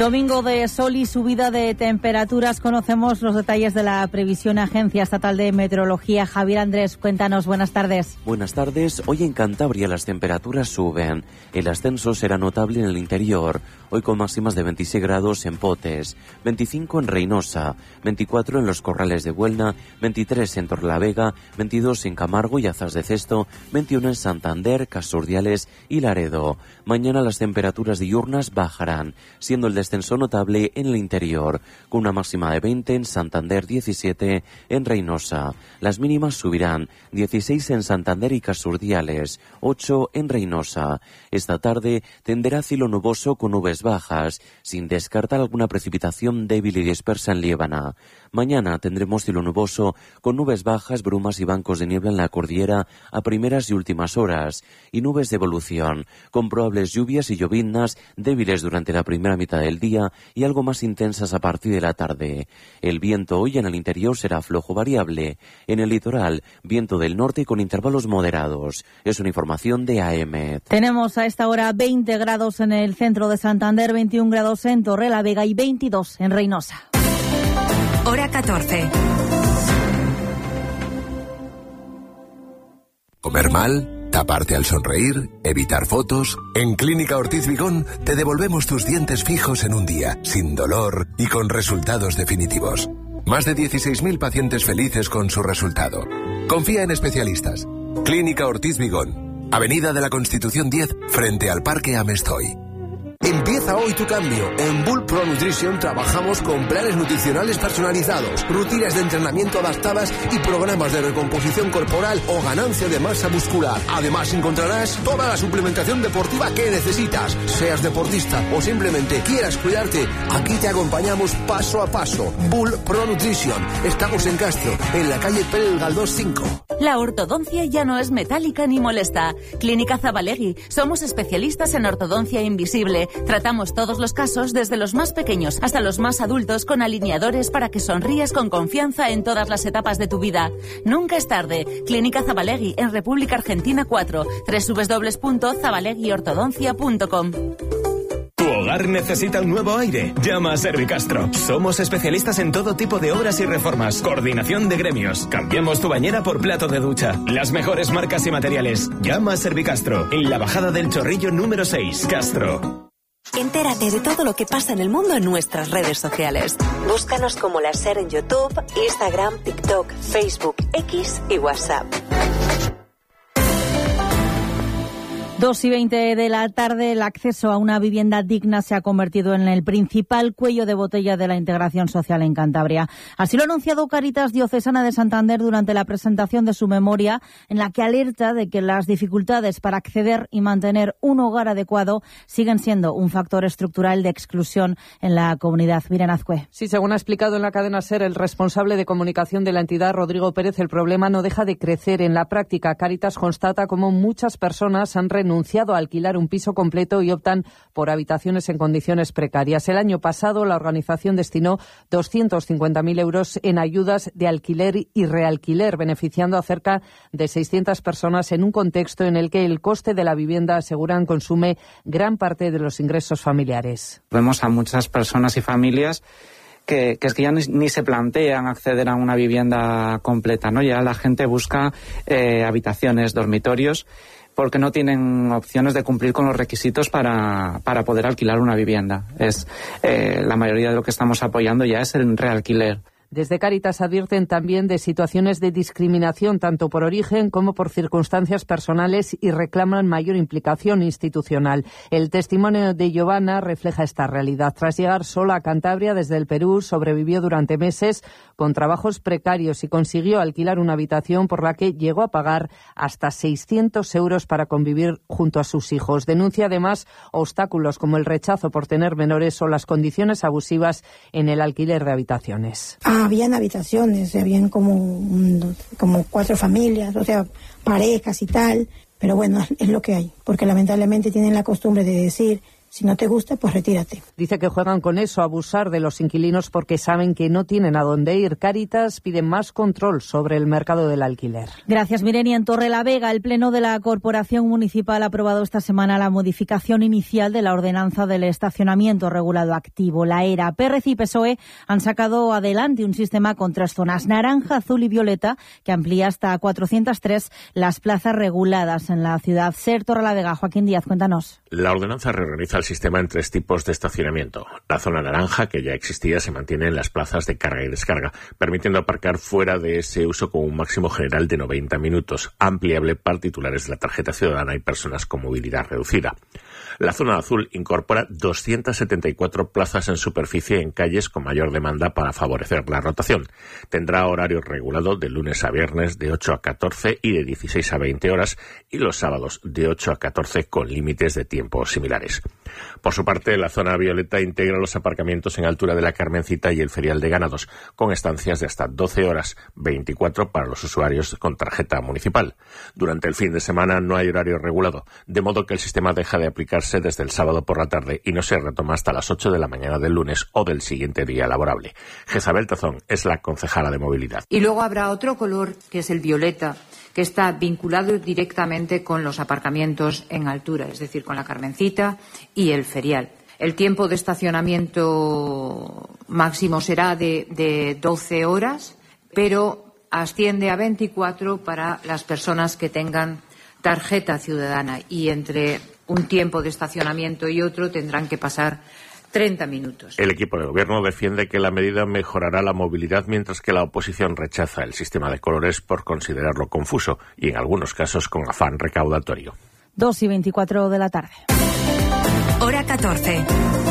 Domingo de sol y subida de temperaturas. Conocemos los detalles de la previsión. Agencia Estatal de Meteorología. Javier Andrés, cuéntanos, buenas tardes. Buenas tardes. Hoy en Cantabria las temperaturas suben. El ascenso será notable en el interior. Hoy con máximas de 26 grados en Potes, 25 en Reynosa, 24 en los Corrales de Buelna, 23 en Torrelavega, 22 en Camargo y Azas de Cesto, 21 en Santander, Casurdiales y Laredo. Mañana las temperaturas diurnas bajarán, siendo el descenso notable en el interior, con una máxima de 20 en Santander, 17 en Reynosa. Las mínimas subirán, 16 en Santander y Casurdiales, 8 en Reynosa. Esta tarde tenderá cielo nuboso con nubes bajas, sin descartar alguna precipitación débil y dispersa en Liébana. Mañana tendremos cielo nuboso con nubes bajas, brumas y bancos de niebla en la cordillera a primeras y últimas horas, y nubes de evolución, con probables lluvias y lloviznas débiles durante la primera mitad del día y algo más intensas a partir de la tarde. El viento hoy en el interior será flojo variable. En el litoral, viento del norte con intervalos moderados. Es una información de AEMET. Tenemos a esta hora 20 grados en el centro de Santander, 21 grados en Torrelavega y 22 en Reynosa. Hora 14. ¿Comer mal? ¿Taparte al sonreír? ¿Evitar fotos? En Clínica Ortiz Vigón te devolvemos tus dientes fijos en un día, sin dolor y con resultados definitivos. Más de 16.000 pacientes felices con su resultado. Confía en especialistas. Clínica Ortiz Vigón, Avenida de la Constitución 10, frente al Parque Amestoy. Empieza hoy tu cambio. En Bull Pro Nutrition trabajamos con planes nutricionales personalizados, rutinas de entrenamiento adaptadas y programas de recomposición corporal o ganancia de masa muscular. Además encontrarás toda la suplementación deportiva que necesitas. Seas deportista o simplemente quieras cuidarte, aquí te acompañamos paso a paso. Bull Pro Nutrition. Estamos en Castro, en la calle Pérez Galdós 5. La ortodoncia ya no es metálica ni molesta. Clínica Zabalegui. Somos especialistas en ortodoncia invisible. Tratamos todos los casos, desde los más pequeños hasta los más adultos, con alineadores para que sonrías con confianza en todas las etapas de tu vida. Nunca es tarde. Clínica Zabalegui, en República Argentina 4, www.zabaleguiortodoncia.com. ¿Tu hogar necesita un nuevo aire? Llama a Servicastro. Somos especialistas en todo tipo de obras y reformas. Coordinación de gremios. Cambiamos tu bañera por plato de ducha. Las mejores marcas y materiales. Llama a Servicastro. En la bajada del Chorrillo número 6. Castro. Entérate de todo lo que pasa en el mundo en nuestras redes sociales. Búscanos como La SER en YouTube, Instagram, TikTok, Facebook, X y WhatsApp. 2:20 de la tarde, el acceso a una vivienda digna se ha convertido en el principal cuello de botella de la integración social en Cantabria. Así lo ha anunciado Cáritas Diocesana de Santander durante la presentación de su memoria, en la que alerta de que las dificultades para acceder y mantener un hogar adecuado siguen siendo un factor estructural de exclusión en la comunidad. Miren Azcue. Sí, según ha explicado en la cadena SER el responsable de comunicación de la entidad, Rodrigo Pérez, el problema no deja de crecer. En la práctica, Cáritas constata cómo muchas personas han renunciado a alquilar un piso completo y optan por habitaciones en condiciones precarias. El año pasado la organización destinó 250.000 euros en ayudas de alquiler y realquiler, beneficiando a cerca de 600 personas en un contexto en el que el coste de la vivienda, aseguran, consume gran parte de los ingresos familiares. Vemos a muchas personas y familias que es que ya ni se plantean acceder a una vivienda completa, ¿no? Ya la gente busca habitaciones, dormitorios, porque no tienen opciones de cumplir con los requisitos para poder alquilar una vivienda. La mayoría de lo que estamos apoyando ya es el realquiler. Desde Cáritas advierten también de situaciones de discriminación tanto por origen como por circunstancias personales y reclaman mayor implicación institucional. El testimonio de Giovanna refleja esta realidad. Tras llegar sola a Cantabria desde el Perú, sobrevivió durante meses con trabajos precarios y consiguió alquilar una habitación por la que llegó a pagar hasta 600 euros para convivir junto a sus hijos. Denuncia además obstáculos como el rechazo por tener menores o las condiciones abusivas en el alquiler de habitaciones. Habían habitaciones, habían como 4 familias, o sea, parejas y tal, pero bueno, es lo que hay, porque lamentablemente tienen la costumbre de decir Si no te gusta, pues retírate. Dice que juegan con eso, abusar de los inquilinos porque saben que no tienen a dónde ir. Cáritas pide más control sobre el mercado del alquiler. Gracias, Mireni. En Torrelavega, el Pleno de la Corporación Municipal ha aprobado esta semana la modificación inicial de la ordenanza del estacionamiento regulado activo, la ERA. PRC y PSOE han sacado adelante un sistema con 3 zonas, naranja, azul y violeta, que amplía hasta 403 las plazas reguladas en la ciudad. SER Torrelavega, Joaquín Díaz, cuéntanos. La ordenanza reorganiza el sistema en 3 tipos de estacionamiento. La zona naranja, que ya existía, se mantiene en las plazas de carga y descarga, permitiendo aparcar fuera de ese uso con un máximo general de 90 minutos, ampliable para titulares de la tarjeta ciudadana y personas con movilidad reducida. La zona azul incorpora 274 plazas en superficie en calles con mayor demanda para favorecer la rotación. Tendrá horario regulado de lunes a viernes de 8 a 14 y de 16 a 20 horas y los sábados de 8 a 14 con límites de tiempo similares. Por su parte, la zona violeta integra los aparcamientos en altura de la Carmencita y el Ferial de Ganados, con estancias de hasta 12 horas, 24 para los usuarios con tarjeta municipal. Durante el fin de semana no hay horario regulado, de modo que el sistema deja de aplicarse desde el sábado por la tarde y no se retoma hasta las 8 de la mañana del lunes o del siguiente día laborable. Jezabel Tazón es la concejala de movilidad. Y luego habrá otro color, que es el violeta, que está vinculado directamente con los aparcamientos en altura, es decir, con la Carmencita y el Ferial. El tiempo de estacionamiento máximo será de 12 horas, pero asciende a 24 para las personas que tengan tarjeta ciudadana, y entre un tiempo de estacionamiento y otro tendrán que pasar 30 minutos. El equipo de gobierno defiende que la medida mejorará la movilidad, mientras que la oposición rechaza el sistema de colores por considerarlo confuso y en algunos casos con afán recaudatorio. 2:24 de la tarde. Hora 14.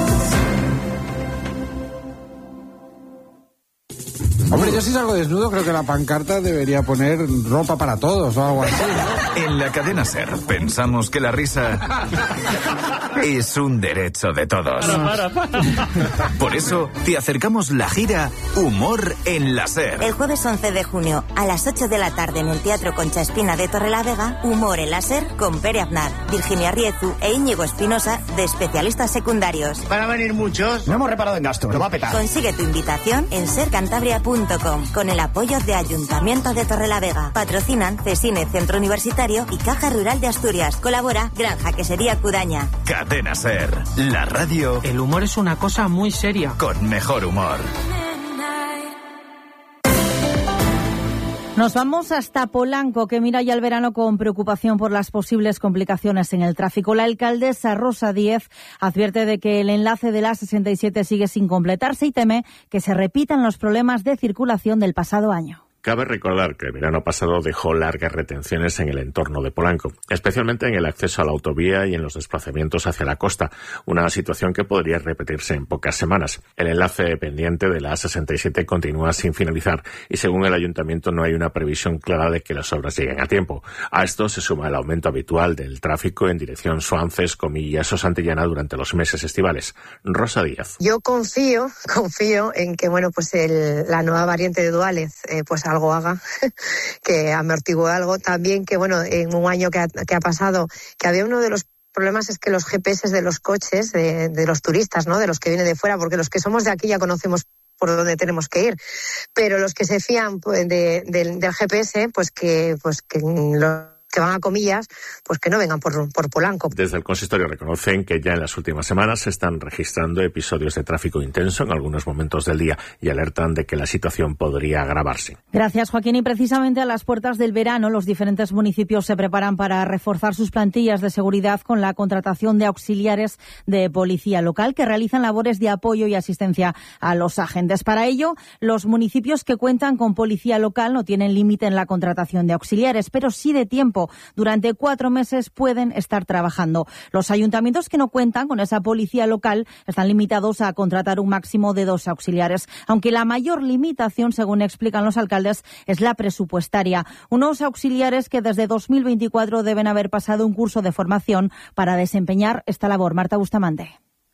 Hombre, yo si salgo desnudo creo que la pancarta debería poner ropa para todos o algo así, ¿no? En la cadena SER pensamos que la risa es un derecho de todos. Por eso te acercamos la gira Humor en la SER. El jueves 11 de junio a las 8 de la tarde en el Teatro Concha Espina de Torrelavega, Humor en la SER con Pere Aznar, Virginia Riezu e Íñigo Espinosa de especialistas secundarios. Van a venir muchos. No hemos reparado en gasto, lo va a petar. Consigue tu invitación en sercantabria.com con el apoyo de Ayuntamiento de Torrelavega. Patrocinan Cesine Centro Universitario y Caja Rural de Asturias. Colabora Granja Quesería Cudaña. Cadena SER, la radio. El humor es una cosa muy seria. Con mejor humor. Nos vamos hasta Polanco, que mira ya el verano con preocupación por las posibles complicaciones en el tráfico. La alcaldesa Rosa Díez advierte de que el enlace de la 67 sigue sin completarse y teme que se repitan los problemas de circulación del pasado año. Cabe recordar que el verano pasado dejó largas retenciones en el entorno de Polanco, especialmente en el acceso a la autovía y en los desplazamientos hacia la costa, una situación que podría repetirse en pocas semanas. El enlace pendiente de la A67 continúa sin finalizar y según el ayuntamiento no hay una previsión clara de que las obras lleguen a tiempo. A esto se suma el aumento habitual del tráfico en dirección Suances, Comillas o Santillana durante los meses estivales. Rosa Díaz. Yo confío en que la nueva variante de Duález algo haga, que amortigue algo. También que en un año que ha pasado, que había uno de los problemas es que los GPS de los coches, de los turistas, ¿no? De los que vienen de fuera, porque los que somos de aquí ya conocemos por dónde tenemos que ir, pero los que se fían del GPS, pues que los que van a Comillas, pues que no vengan por Polanco. Desde el consistorio reconocen que ya en las últimas semanas se están registrando episodios de tráfico intenso en algunos momentos del día y alertan de que la situación podría agravarse. Gracias, Joaquín. Y precisamente a las puertas del verano, los diferentes municipios se preparan para reforzar sus plantillas de seguridad con la contratación de auxiliares de policía local que realizan labores de apoyo y asistencia a los agentes. Para ello, los municipios que cuentan con policía local no tienen límite en la contratación de auxiliares, pero sí de tiempo. Durante 4 meses pueden estar trabajando. Los ayuntamientos que no cuentan con esa policía local están limitados a contratar un máximo de 2 auxiliares, aunque la mayor limitación, según explican los alcaldes, es la presupuestaria. Unos auxiliares que desde 2024 deben haber pasado un curso de formación para desempeñar esta labor. Marta Bustamante.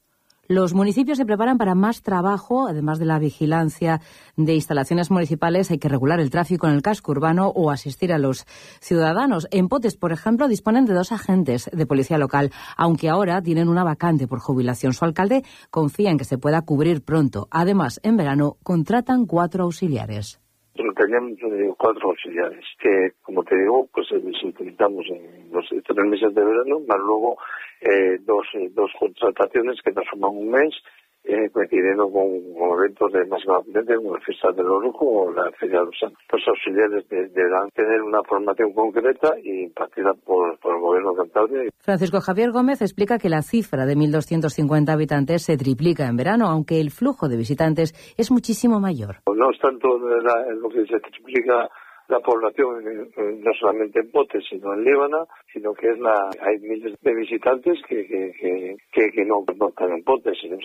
Los municipios se preparan para más trabajo, además de la vigilancia de instalaciones municipales. Hay que regular el tráfico en el casco urbano o asistir a los ciudadanos. En Potes, por ejemplo, disponen de 2 agentes de policía local, aunque ahora tienen una vacante por jubilación. Su alcalde confía en que se pueda cubrir pronto. Además, en verano contratan 4 auxiliares. Tenemos 4 auxiliares que, como te digo, pues los utilizamos en los 3 meses de verano, más luego dos contrataciones que nos suman un mes, coincidiendo con eventos de máxima potencia, como la fiesta del Orujo o la Feria de los Santos. Los auxiliares deberán tener una formación concreta y impartida por el Gobierno de Cantabria. Francisco Javier Gómez explica que la cifra de 1.250 habitantes se triplica en verano, aunque el flujo de visitantes es muchísimo mayor. No es tanto lo que se triplica la población, no solamente en Potes, sino en Líbana, sino que hay miles de visitantes que no están en Potes, sino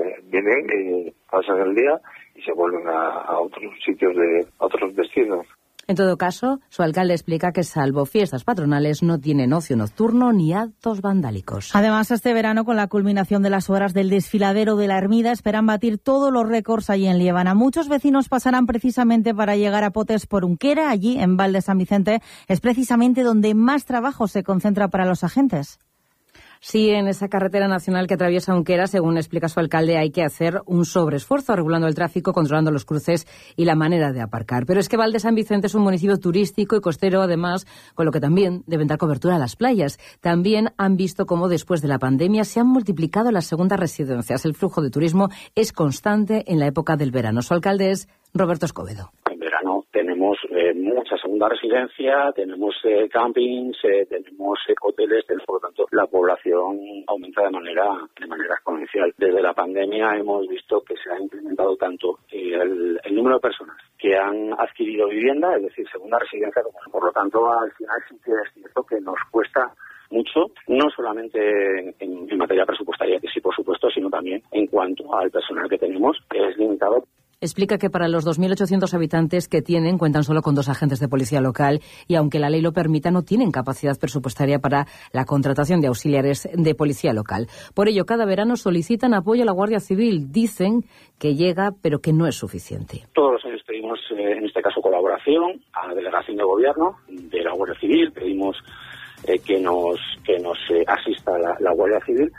vienen, pasan el día y se vuelven a otros sitios, a otros destinos. En todo caso, su alcalde explica que salvo fiestas patronales no tienen ocio nocturno ni actos vandálicos. Además, este verano, con la culminación de las obras del desfiladero de la Ermida, esperan batir todos los récords allí en Liébana. Muchos vecinos pasarán precisamente para llegar a Potes por Unquera. Allí, en Val de San Vicente, es precisamente donde más trabajo se concentra para los agentes. Sí, en esa carretera nacional que atraviesa Unquera, según explica su alcalde, hay que hacer un sobreesfuerzo regulando el tráfico, controlando los cruces y la manera de aparcar. Pero es que Val de San Vicente es un municipio turístico y costero, además, con lo que también deben dar cobertura a las playas. También han visto cómo después de la pandemia se han multiplicado las segundas residencias. El flujo de turismo es constante en la época del verano. Su alcalde es Roberto Escobedo. En verano tenemos mucha segunda residencia, tenemos campings, tenemos hoteles, por lo tanto la población aumenta de manera exponencial. Desde la pandemia hemos visto que se ha incrementado tanto el número de personas que han adquirido vivienda, es decir, segunda residencia, por lo tanto al final sí que es cierto que nos cuesta mucho, no solamente en materia presupuestaria, que sí por supuesto, sino también en cuanto al personal que tenemos, que es limitado. Explica que para los 2.800 habitantes que tienen, cuentan solo con 2 agentes de policía local y, aunque la ley lo permita, no tienen capacidad presupuestaria para la contratación de auxiliares de policía local. Por ello, cada verano solicitan apoyo a la Guardia Civil. Dicen que llega, pero que no es suficiente. Todos los años pedimos, en este caso, colaboración a la Delegación de Gobierno de la Guardia Civil. Pedimos que nos asista la Guardia Civil.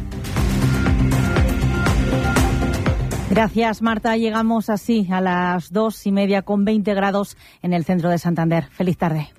Gracias, Marta. Llegamos así a las 2:30 con 20 grados en el centro de Santander. Feliz tarde.